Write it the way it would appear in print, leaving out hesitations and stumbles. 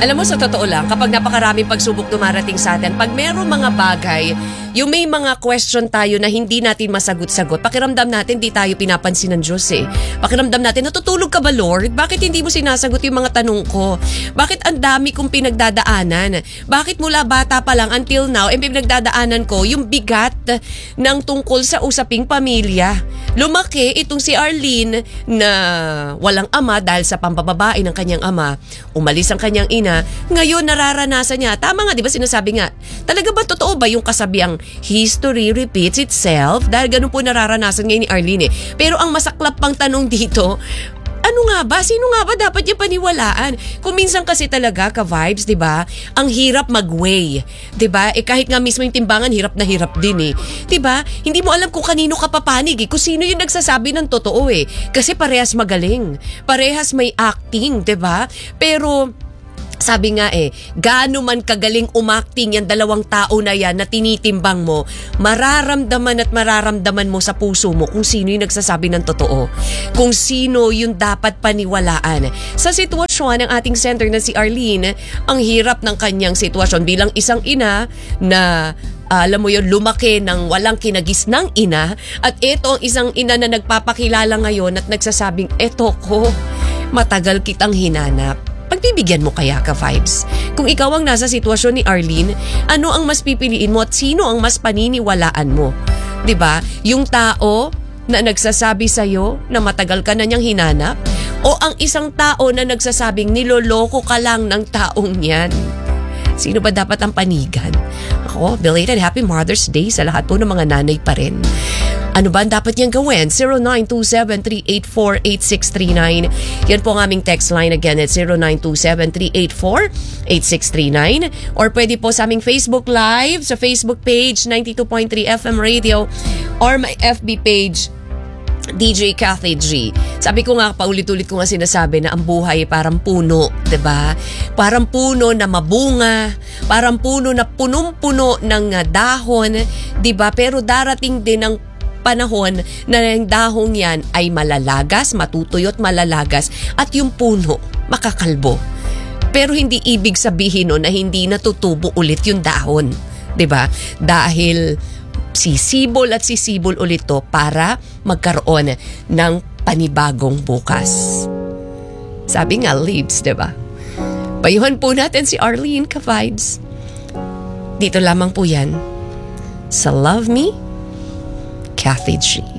Alam mo, sa totoo lang, kapag napakaraming pagsubok dumarating sa atin, pag merong mga bagay, yung may mga question tayo na hindi natin masagot-sagot, pakiramdam natin di tayo pinapansin ng Diyos eh. Pakiramdam natin, natutulog ka ba Lord? Bakit hindi mo sinasagot yung mga tanong ko? Bakit ang dami kong pinagdadaanan? Bakit mula bata pa lang until now, pinagdadaanan ko yung bigat ng tungkol sa usaping pamilya? Lumaki itong si Arlene na walang ama dahil sa pampababae ng kanyang ama. Umalis ang kanyang ina. Ngayon nararanasan niya. Tama nga, di ba sinasabi nga, talaga ba totoo ba yung kasabiang history repeats itself? Dahil ganun po nararanasan ngayon ni Arlene eh. Pero ang masaklap pang tanong dito, ano nga ba? Sino nga ba dapat niya paniwalaan? Kung minsan kasi talaga, ka-vibes, di ba? Ang hirap mag-weigh. Di ba? Kahit nga mismo yung timbangan, hirap na hirap din eh. Di ba? Hindi mo alam kung kanino ka papanig eh. Kung sino yung nagsasabi ng totoo eh. Kasi parehas magaling. Parehas may acting, di ba? Pero sabi nga gaano man kagaling umakting yan dalawang tao na yan na tinitimbang mo, mararamdaman at mararamdaman mo sa puso mo kung sino yung nagsasabi ng totoo. Kung sino yung dapat paniwalaan. Sa sitwasyon ng ating center na si Arlene, ang hirap ng kanyang sitwasyon bilang isang ina na alam mo yun, lumaki ng walang kinagis ng ina, at ito ang isang ina na nagpapakilala ngayon at nagsasabing, eto ko, matagal kitang hinanap. Pagbibigyan mo kaya ka-vibes? Kung ikaw ang nasa sitwasyon ni Arlene, ano ang mas pipiliin mo at sino ang mas paniniwalaan mo? 'Di ba? Yung tao na nagsasabi sa'yo na matagal ka na niyang hinanap, o ang isang tao na nagsasabing niloloko ka lang ng taong yan? Sino ba dapat ang panigan? Ako, belated Happy Mother's Day sa lahat po ng mga nanay pa rin. Ano ba ang dapat niyang gawin? 0927-384-8639. Yan po ang aming text line again at 0927-384-8639. Or pwede po sa aming Facebook Live, sa Facebook page 92.3 FM Radio, or my FB page DJ Kathy G. Sabi ko nga, paulit-ulit ko nga sinasabi na ang buhay parang puno, 'di ba? Parang puno na mabunga, parang puno na punong-puno ng dahon, 'di ba? Pero darating din ang panahon na yung dahong yan ay malalagas, matutuyot malalagas, at yung puno makakalbo. Pero hindi ibig sabihin na hindi natutubo ulit yung dahon, 'di ba? Dahil sisibol at sisibol ulit to para magkaroon ng panibagong bukas. Sabi nga, leaves, 'di ba? Payuhan po natin si Arlene, ka-vibes. Dito lamang po yan sa Love Me, Kathy G.